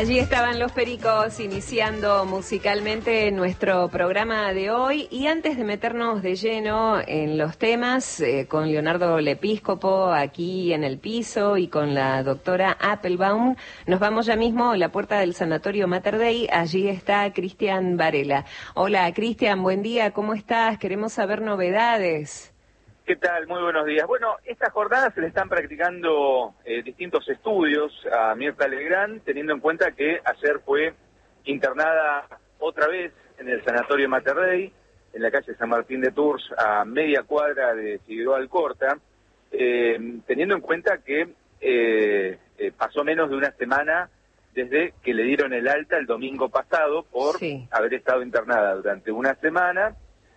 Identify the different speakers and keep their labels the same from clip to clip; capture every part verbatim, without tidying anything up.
Speaker 1: Allí estaban los Pericos iniciando musicalmente nuestro programa de hoy, y antes de meternos de lleno en los temas, eh, con Leonardo Lepíscopo aquí en el piso y con la doctora Appelbaum, nos vamos ya mismo a la puerta del Sanatorio Mater Dei. Allí está Cristian Varela. Hola Cristian, buen día, ¿cómo estás? Queremos saber novedades.
Speaker 2: ¿Qué tal? Muy buenos días. Bueno, esta jornada se le están practicando eh, distintos estudios a Mirta Legrand, teniendo en cuenta que ayer fue internada otra vez en el Sanatorio Mater Dei, en la calle San Martín de Tours, a media cuadra de Figueroa Alcorta, eh, teniendo en cuenta que eh, eh, pasó menos de una semana desde que le dieron el alta el domingo pasado por sí. haber estado internada durante una semana,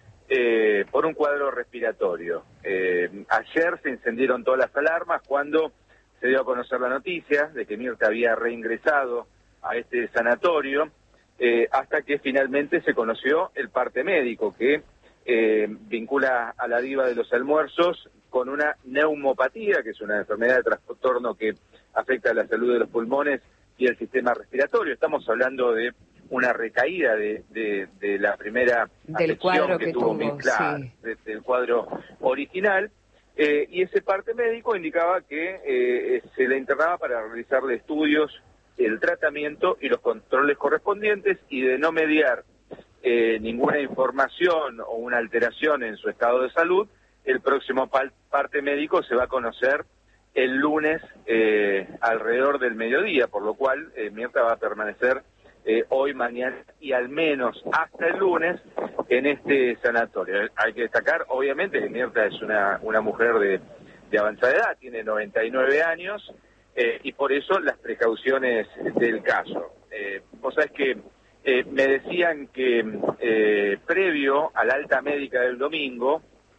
Speaker 2: Eh, por un cuadro respiratorio. Eh, ayer se encendieron todas las alarmas cuando se dio a conocer la noticia de que Mirta había reingresado a este sanatorio, eh, hasta que finalmente se conoció el parte médico que eh, vincula a la diva de los almuerzos con una neumopatía, que es una enfermedad de trastorno que afecta a la salud de los pulmones y el sistema respiratorio. Estamos hablando de una recaída de, de, de la primera
Speaker 1: del cuadro que, que tuvo,
Speaker 2: Mirta,
Speaker 1: sí.
Speaker 2: de, del cuadro original, eh, y ese parte médico indicaba que eh, se le internaba para realizarle estudios, el tratamiento y los controles correspondientes, y de no mediar eh, ninguna información o una alteración en su estado de salud, el próximo parte médico se va a conocer el lunes eh, alrededor del mediodía, por lo cual eh, Mirta va a permanecer Eh, hoy, mañana y al menos hasta el lunes en este sanatorio. Hay que destacar, obviamente, que Mirta es una, una mujer de, de avanzada edad, tiene noventa y nueve años, eh, y por eso las precauciones del caso. Eh, vos sabés que eh, me decían que eh, previo a la alta médica del domingo,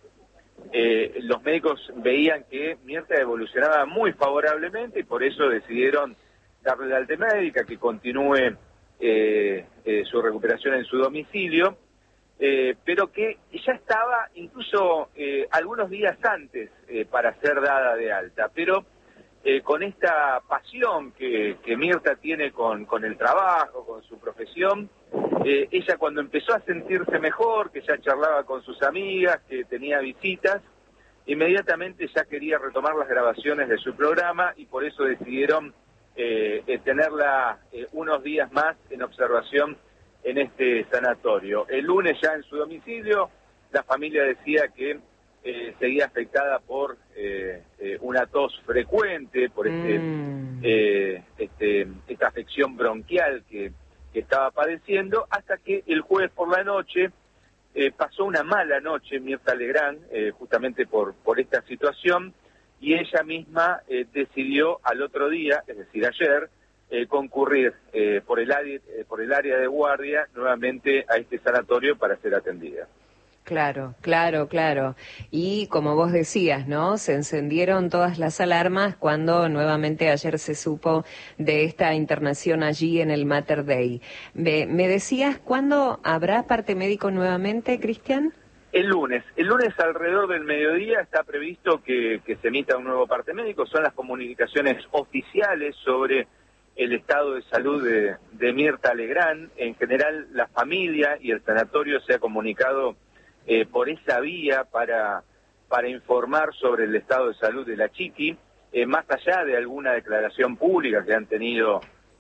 Speaker 2: eh, los médicos veían que Mirta evolucionaba muy favorablemente y por eso decidieron darle la alta médica, que continúe Eh, eh, su recuperación en su domicilio, eh, pero que ya estaba incluso eh, algunos días antes eh, para ser dada de alta, pero eh, con esta pasión que, que Mirta tiene con, con el trabajo, con su profesión, eh, ella cuando empezó a sentirse mejor, que ya charlaba con sus amigas, que tenía visitas, inmediatamente ya quería retomar las grabaciones de su programa, y por eso decidieron Eh, eh, tenerla eh, unos días más en observación en este sanatorio. El lunes ya en su domicilio, la familia decía que eh, seguía afectada por eh, eh, una tos frecuente, por este, mm. eh, este, esta afección bronquial que, que estaba padeciendo, hasta que el jueves por la noche eh, pasó una mala noche Mirta Legrand, eh, justamente por, por esta situación, y ella misma eh, decidió al otro día, es decir, ayer, eh, concurrir eh, por, el área, eh, por el área de guardia nuevamente a este sanatorio para ser atendida.
Speaker 1: Claro, claro, claro. Y como vos decías, ¿no? Se encendieron todas las alarmas cuando nuevamente ayer se supo de esta internación allí en el Mater Dei. ¿Me, me decías cuándo habrá parte médico nuevamente, Cristian?
Speaker 2: El lunes, el lunes alrededor del mediodía está previsto que, que se emita un nuevo parte médico. Son las comunicaciones oficiales sobre el estado de salud de, de Mirta Legrand. En general, la familia y el sanatorio se ha comunicado eh, por esa vía para, para informar sobre el estado de salud de la chiqui, eh, más allá de alguna declaración pública que han tenido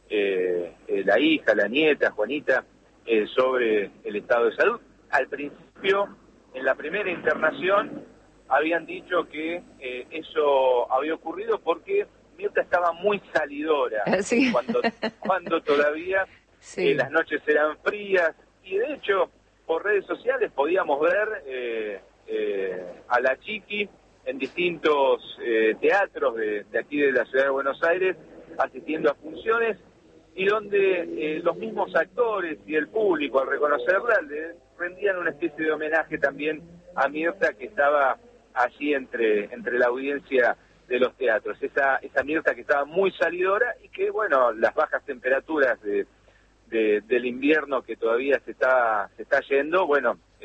Speaker 2: eh, eh, la hija, la nieta, Juanita, eh, sobre el estado de salud. Al principio, en la primera internación, habían dicho que eh, eso había ocurrido porque Mirta estaba muy salidora, sí. cuando, cuando todavía sí. eh, las noches eran frías, y de hecho por redes sociales podíamos ver eh, eh, a la chiqui en distintos eh, teatros de, de aquí de la ciudad de Buenos Aires, asistiendo a funciones, y donde eh, los mismos actores y el público, al reconocerla, le rendían una especie de homenaje también a Mirta, que estaba allí entre, entre la audiencia de los teatros. Esa, esa Mirta que estaba muy salidora y que, bueno, las bajas temperaturas de, de, del invierno que todavía se está, se está yendo, bueno,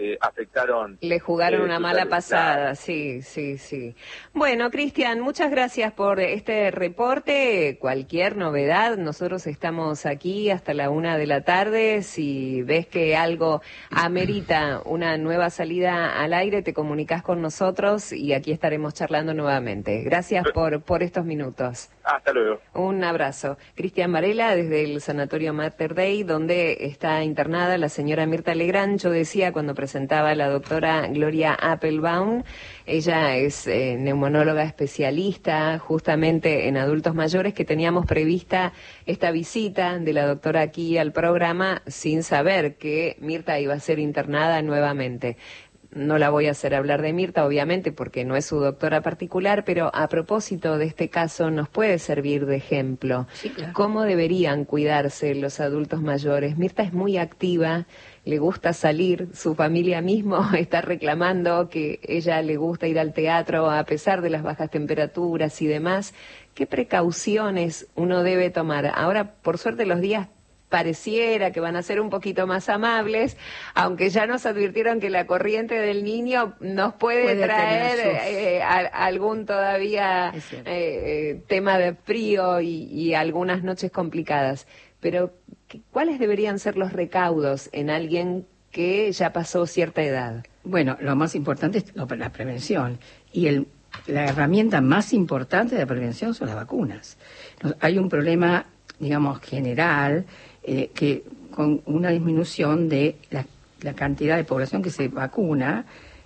Speaker 2: eh, afectaron.
Speaker 1: Le jugaron
Speaker 2: eh,
Speaker 1: una
Speaker 2: su
Speaker 1: mala
Speaker 2: salud.
Speaker 1: pasada,
Speaker 2: Claro.
Speaker 1: sí, sí, sí. Bueno, Cristian, muchas gracias por este reporte. Cualquier novedad, nosotros estamos aquí hasta la una de la tarde. Si ves que algo amerita una nueva salida al aire, te comunicas con nosotros y aquí estaremos charlando nuevamente. Gracias por, por estos minutos.
Speaker 2: Hasta luego.
Speaker 1: Un abrazo. Cristian Varela, desde el Sanatorio Mater Dei, donde está internada la señora Mirta Legrand. Yo decía cuando presentaba a la doctora Gloria Appelbaum, ella es eh, neumonóloga especialista justamente en adultos mayores, que teníamos prevista esta visita de la doctora aquí al programa sin saber que Mirta iba a ser internada nuevamente. No la voy a hacer hablar de Mirta, obviamente, porque no es su doctora particular, pero a propósito de este caso nos puede servir de ejemplo.
Speaker 3: Sí, claro.
Speaker 1: ¿Cómo deberían cuidarse los adultos mayores? Mirta es muy activa, le gusta salir, su familia mismo está reclamando que ella le gusta ir al teatro a pesar de las bajas temperaturas y demás. ¿Qué precauciones uno debe tomar? Ahora, por suerte, los días pareciera que van a ser un poquito más amables, aunque ya nos advirtieron que la corriente del Niño nos puede,
Speaker 3: Puede
Speaker 1: traer
Speaker 3: tener sus-
Speaker 1: eh, a- algún todavía
Speaker 3: Es cierto.
Speaker 1: eh, eh, tema de frío y, y algunas noches complicadas. Pero, ¿qué- ¿cuáles deberían ser los recaudos en alguien que ya pasó cierta edad?
Speaker 3: Bueno, lo más importante es lo- la prevención. Y el, la herramienta más importante de prevención son las vacunas. Nos- hay un problema, digamos, general, eh, que con una disminución de la, la cantidad de población que se vacuna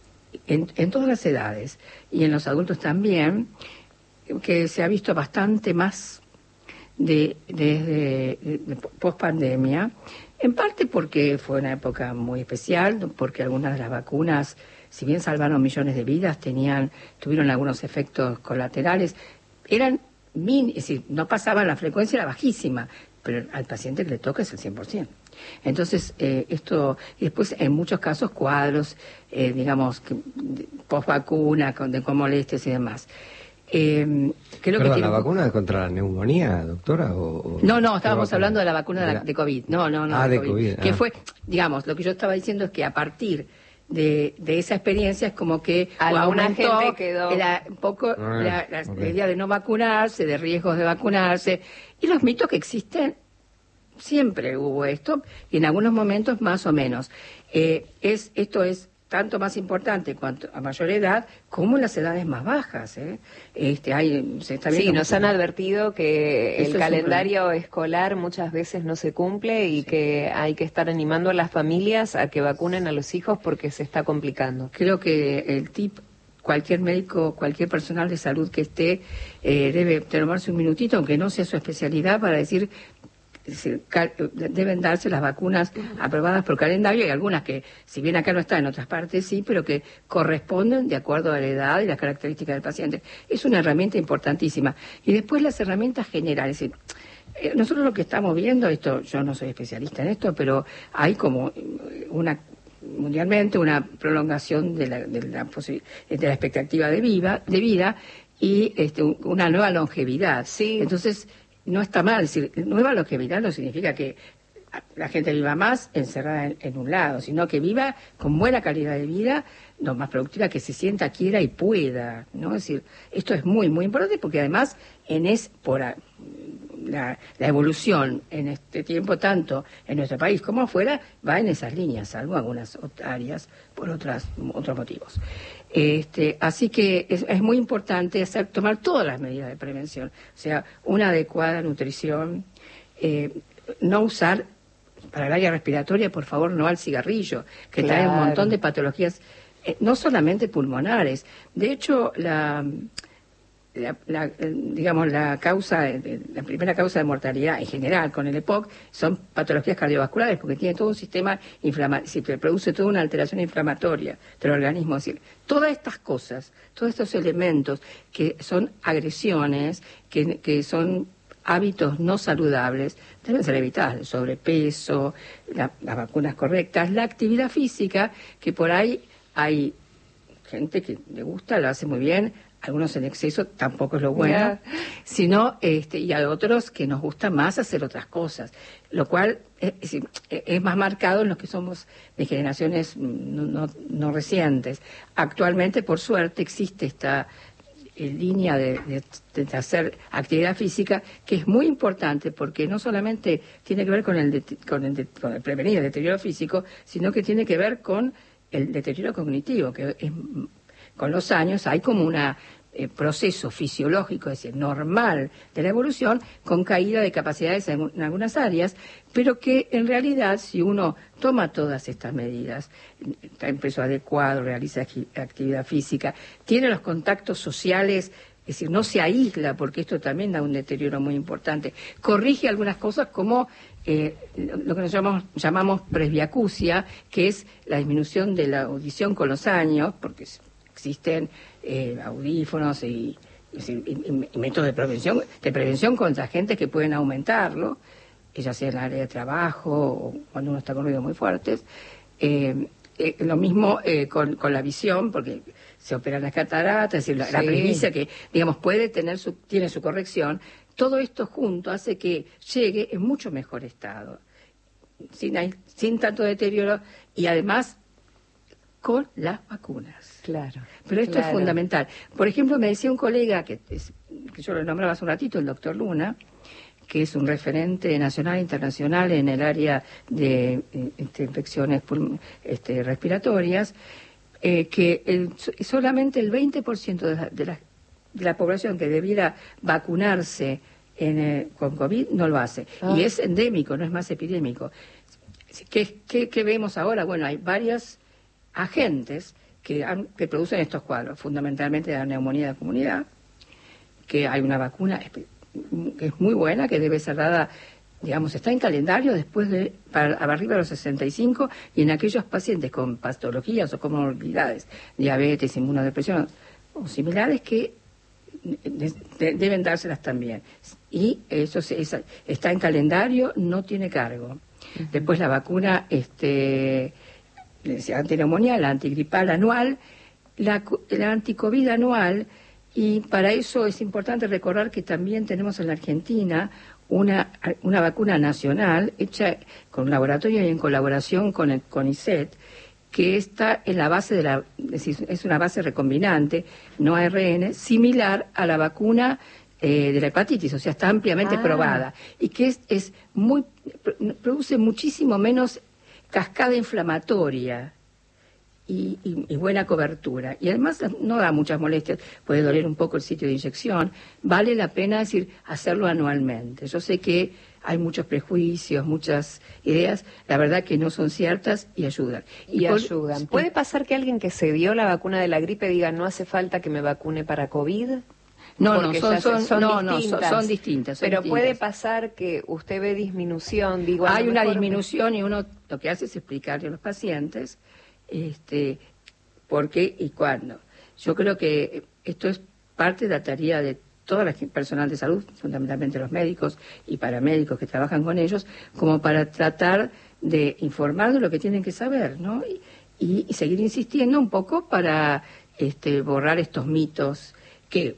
Speaker 3: en, en todas las edades y en los adultos también, que se ha visto bastante más de, desde de, de post pandemia, en parte porque fue una época muy especial, porque algunas de las vacunas, si bien salvaron millones de vidas, tenían, tuvieron algunos efectos colaterales, eran min, es decir, no pasaban, la frecuencia era bajísima, pero al paciente que le toca es el cien por ciento. Entonces, eh, esto, y después en muchos casos cuadros, eh, digamos, que, post vacuna, con, de con molestias y demás. Eh, creo
Speaker 4: Perdón,
Speaker 3: que
Speaker 4: ¿la
Speaker 3: tiene-
Speaker 4: vacuna contra la neumonía, doctora? O, o-
Speaker 3: No, no,
Speaker 4: ¿qué
Speaker 3: estábamos
Speaker 4: vacuna?
Speaker 3: hablando de la vacuna de, la-
Speaker 4: la-
Speaker 3: de COVID. No, no, no.
Speaker 4: Ah, de COVID,
Speaker 3: Que
Speaker 4: ah.
Speaker 3: fue, digamos, lo que yo estaba diciendo es que a partir de, de esa experiencia es como que
Speaker 1: Alguna
Speaker 3: aumentó
Speaker 1: gente quedó-
Speaker 3: era un poco
Speaker 4: Ah,
Speaker 3: la, la-
Speaker 4: ok.
Speaker 3: la idea de no vacunarse, de riesgos de vacunarse, y los mitos que existen. Siempre hubo esto, y en algunos momentos más o menos. Eh, es Esto es tanto más importante cuanto a mayor edad como en las edades más bajas. ¿eh? Este, hay, se está
Speaker 1: Sí,
Speaker 3: viendo
Speaker 1: nos
Speaker 3: mucho-
Speaker 1: han advertido que
Speaker 3: Eso es
Speaker 1: el
Speaker 3: un
Speaker 1: calendario escolar muchas veces no se cumple y que hay que estar animando a las familias a que vacunen a los hijos porque se está complicando.
Speaker 3: Creo que el tip, cualquier médico, cualquier personal de salud que esté, eh, debe tomarse un minutito, aunque no sea su especialidad, para decir, es decir, cal- deben darse las vacunas aprobadas por calendario, y algunas que, si bien acá no están, en otras partes sí, pero que corresponden de acuerdo a la edad y las características del paciente. Es una herramienta importantísima. Y después las herramientas generales. Es decir, eh, nosotros lo que estamos viendo, esto, yo no soy especialista en esto, pero hay como una mundialmente una prolongación de la, de la, posi- de la expectativa de vida, de vida y este, un- una nueva longevidad.
Speaker 1: Sí.
Speaker 3: Entonces, no está mal. Es decir, nueva longevidad no significa que la gente viva más encerrada en, en un lado, sino que viva con buena calidad de vida, lo más productiva, que se sienta, quiera y pueda, ¿no? Es decir, esto es muy, muy importante porque además en es por a- la, la evolución en este tiempo, tanto en nuestro país como afuera, va en esas líneas, salvo algunas ot- áreas por otras, otros motivos. Este, así que es, es muy importante hacer, tomar todas las medidas de prevención, o sea, una adecuada nutrición, eh, no usar para el área respiratoria, por favor, no al cigarrillo, que trae un
Speaker 1: Claro.
Speaker 3: montón de patologías, eh, no solamente pulmonares. De hecho, la, la, la, eh, digamos, la causa, de- la primera causa de mortalidad en general con el E P O C son patologías cardiovasculares, porque tiene todo un sistema inflamatorio, produce toda una alteración inflamatoria del organismo. Es decir, todas estas cosas, todos estos elementos que son agresiones, que, que son hábitos no saludables, deben ser evitadas. El sobrepeso, la- las vacunas correctas, la actividad física, que por ahí hay gente que le gusta, lo hace muy bien, algunos en exceso tampoco es lo bueno,
Speaker 1: Yeah.
Speaker 3: sino este, y a otros que nos gusta más hacer otras cosas, lo cual es, es, es más marcado en los que somos de generaciones no, no, no recientes. Actualmente, por suerte, existe esta en línea de, de, de hacer actividad física, que es muy importante porque no solamente tiene que ver con el, de, con el, de, con el prevenir el deterioro físico, sino que tiene que ver con el deterioro cognitivo, que es, con los años hay como un eh, proceso fisiológico, es decir, normal de la evolución, con caída de capacidades en, en algunas áreas, pero que en realidad, si uno toma todas estas medidas, está en peso adecuado, realiza actividad física, tiene los contactos sociales, es decir, no se aísla, porque esto también da un deterioro muy importante, corrige algunas cosas como eh, lo que nosotros llamamos, llamamos presbiacusia, que es la disminución de la audición con los años, porque existen eh, audífonos y, y, y, y métodos de prevención, de prevención contra gente que pueden aumentarlo, ya sea en el área de trabajo o cuando uno está con ruidos muy fuertes. Eh, eh, lo mismo eh, con, con la visión, porque se operan las cataratas, es decir, la, sí. la presbicia que, digamos, puede tener su, tiene su corrección. Todo esto junto hace que llegue en mucho mejor estado, sin, sin tanto deterioro y además con las vacunas.
Speaker 1: Claro.
Speaker 3: Pero esto
Speaker 1: claro.
Speaker 3: es fundamental. Por ejemplo, me decía un colega, que, es, que yo lo nombraba hace un ratito, el doctor Luna, que es un referente nacional e internacional en el área de este, infecciones este, respiratorias, eh, que el, solamente el veinte por ciento de la, de, la, de la población que debiera vacunarse en, eh, con COVID no lo hace. Ah. Y es endémico, no es más epidémico. ¿Qué, qué, qué vemos ahora? Bueno, hay varios agentes que, han, que producen estos cuadros, fundamentalmente la neumonía de la comunidad, que hay una vacuna que es muy buena, que debe ser dada, digamos, está en calendario después de, para arriba de los sesenta y cinco, y en aquellos pacientes con patologías o comorbilidades, diabetes, inmunodepresión o similares, que de, de, deben dárselas también. Y eso se, esa, está en calendario, no tiene cargo. Uh-huh. Después la vacuna este, antineumonía, la antigripal anual, la, la anticovid anual. Y para eso es importante recordar que también tenemos en la Argentina una, una vacuna nacional hecha con un laboratorio y en colaboración con el CONICET, que está en la base de la, es decir, es una base recombinante, no A R N, similar a la vacuna eh, de la hepatitis, o sea, está ampliamente ah. probada, y que es, es muy, produce muchísimo menos cascada inflamatoria. Y, y, y buena cobertura. Y además no da muchas molestias, puede doler un poco el sitio de inyección, vale la pena decir hacerlo anualmente. Yo sé que hay muchos prejuicios, muchas ideas, la verdad que no son ciertas y ayudan.
Speaker 1: Y, y ayudan. Por, ¿Puede pasar que alguien que se dio la vacuna de la gripe diga no hace falta que me vacune para COVID?
Speaker 3: No, no, son, son, son, no, no, son, son distintas. Son
Speaker 1: Pero
Speaker 3: distintas.
Speaker 1: Puede pasar que usted ve disminución, digo.
Speaker 3: Hay una disminución me... y uno lo que hace es explicarle a los pacientes este por qué y cuándo. Yo creo que esto es parte de la tarea de toda la personal de salud, fundamentalmente los médicos y paramédicos que trabajan con ellos, como para tratar de informar de lo que tienen que saber, ¿no? Y, y seguir insistiendo un poco para este, borrar estos mitos que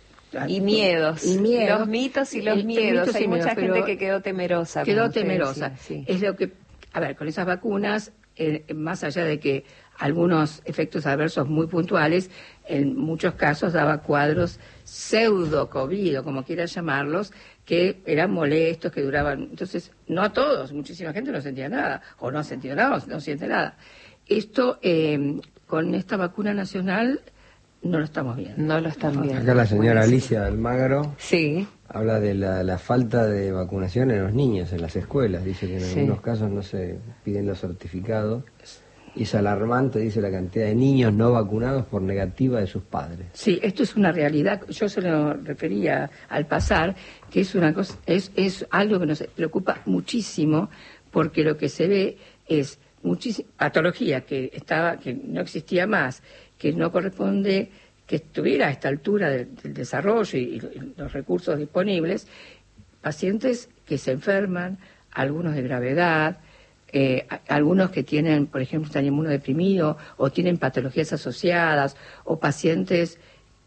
Speaker 1: y miedos,
Speaker 3: y miedos,
Speaker 1: los mitos y los miedos. Hay mucha
Speaker 3: miedos,
Speaker 1: gente que quedó temerosa.
Speaker 3: Quedó temerosa. Decía, sí. Es lo que, a ver, con esas vacunas, eh, más allá de que algunos efectos adversos muy puntuales, en muchos casos daba cuadros pseudo-COVID, o como quieras llamarlos, que eran molestos, que duraban. Entonces, no a todos, muchísima gente no sentía nada, o no ha sentido nada, o no siente nada. Esto, eh, con esta vacuna nacional, no lo estamos viendo.
Speaker 1: No lo están viendo.
Speaker 4: Acá la señora Alicia Almagro
Speaker 1: sí.
Speaker 4: habla de la, la falta de vacunación en los niños, en las escuelas. Dice que en sí. algunos casos no se piden los certificados. Y es alarmante, dice, la cantidad de niños no vacunados por negativa de sus padres.
Speaker 3: Sí, esto es una realidad. Yo se lo refería al pasar, que es una cosa, es, es algo que nos preocupa muchísimo, porque lo que se ve es muchísima patología que estaba, que no existía más, que no corresponde que estuviera a esta altura del, del desarrollo y, y los recursos disponibles, pacientes que se enferman, algunos de gravedad, eh, a, algunos que tienen, por ejemplo, están inmunodeprimidos o tienen patologías asociadas, o pacientes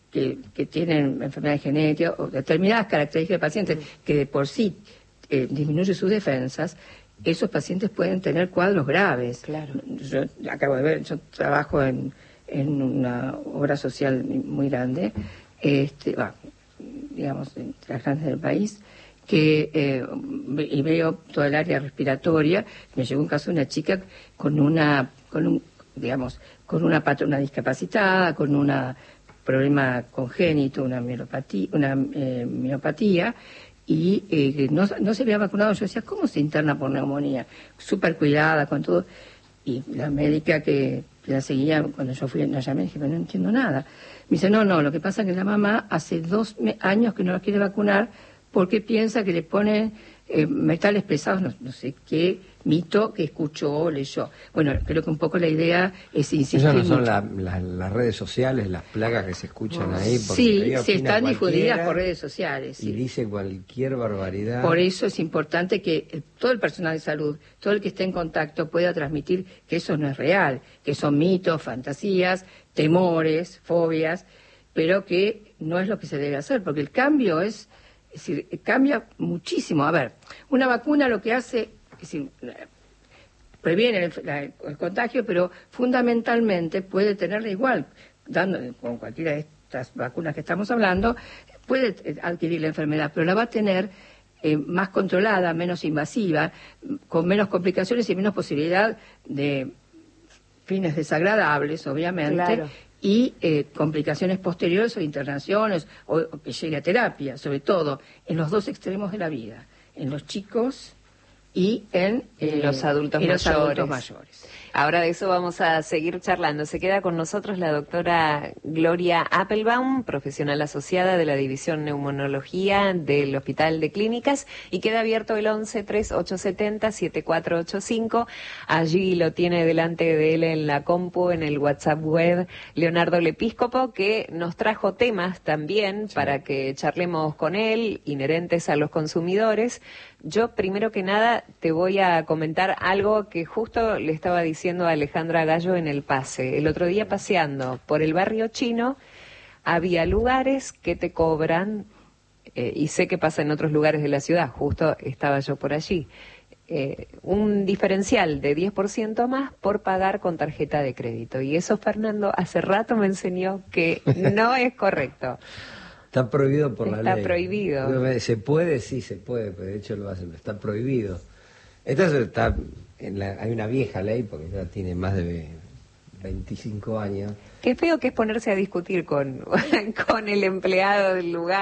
Speaker 3: que, que tienen enfermedades genéticas o determinadas características de pacientes que de por sí eh, disminuyen sus defensas, esos pacientes pueden tener cuadros graves.
Speaker 1: Claro.
Speaker 3: Yo acabo de ver, yo trabajo en, en una obra social muy grande, este, bah, digamos, entre las grandes del país, que eh, y veo toda el área respiratoria. Me llegó un caso de una chica con una, con un, digamos, con una pata, una discapacitada, con un problema congénito, una miopatía, una eh, miopatía, y eh, no, no se había vacunado. Yo decía, ¿cómo se interna por neumonía? Súper cuidada con todo. Y la médica que la seguía, cuando yo fui, la llamé, dije, pero no entiendo nada. Me dice, no, no, lo que pasa es que la mamá hace dos años que no la quiere vacunar porque piensa que le ponen eh, metales pesados, no, no sé qué mito que escuchó, leyó. Bueno, creo que un poco la idea es insistir.
Speaker 4: Esas no son
Speaker 3: mucho.
Speaker 4: La, la, las redes sociales, las plagas que se escuchan ahí.
Speaker 3: Sí, sí, están difundidas por redes sociales. Sí.
Speaker 4: Y dice cualquier barbaridad.
Speaker 3: Por eso es importante que el, todo el personal de salud, todo el que esté en contacto, pueda transmitir que eso no es real, que son mitos, fantasías, temores, fobias, pero que no es lo que se debe hacer, porque el cambio es, es decir, cambia muchísimo. A ver, una vacuna lo que hace, es decir, previene el, la, el contagio, pero fundamentalmente puede tenerla igual, dando con cualquiera de estas vacunas que estamos hablando, puede adquirir la enfermedad, pero la va a tener eh, más controlada, menos invasiva, con menos complicaciones y menos posibilidad de fines desagradables, obviamente,
Speaker 1: claro.
Speaker 3: y eh, complicaciones posteriores o internaciones, o, o que llegue a terapia, sobre todo en los dos extremos de la vida, en los chicos y en eh,
Speaker 1: los adultos
Speaker 3: y los
Speaker 1: mayores.
Speaker 3: adultos mayores.
Speaker 1: Ahora de eso vamos a seguir charlando. Se queda con nosotros la doctora Gloria Appelbaum, profesional asociada de la División Neumonología del Hospital de Clínicas, y queda abierto el once, treinta y ocho setenta, setenta y cuatro ochenta y cinco. Allí lo tiene delante de él en la compu, en el WhatsApp web, Leonardo Lepíscopo, que nos trajo temas también sí. para que charlemos con él, inherentes a los consumidores. Yo, primero que nada, te voy a comentar algo que justo le estaba diciendo a Alejandra Gallo en el pase. El otro día paseando por el barrio chino, había lugares que te cobran, eh, y sé que pasa en otros lugares de la ciudad, justo estaba yo por allí, eh, un diferencial de diez por ciento más por pagar con tarjeta de crédito. Y eso, Fernando, hace rato me enseñó que no es correcto.
Speaker 4: Está prohibido por
Speaker 1: está
Speaker 4: la ley.
Speaker 1: Está prohibido.
Speaker 4: ¿Se puede? Sí, se puede, pero de hecho lo hacen, está prohibido. Entonces está en la, hay una vieja ley, porque ya tiene más de veinticinco años.
Speaker 1: Qué feo que es ponerse a discutir con, con el empleado del lugar.